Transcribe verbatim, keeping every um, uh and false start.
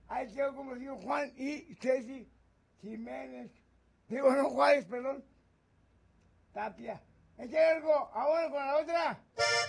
Ahí tengo como digo Juan y Ceci Jiménez. Digo, no Juárez, perdón. Tapia. ¿Eché algo ahora con la otra?